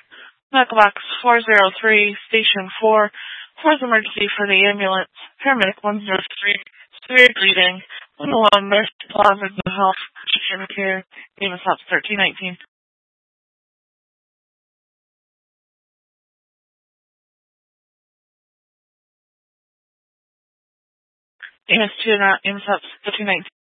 Medical box 403, station 4. Fourth emergency for the ambulance. Paramedic 103, severe bleeding. 101, nurse Plaza, New Health, patient care. EMS Ops 1319. EMS 2, EMS Ops 1319.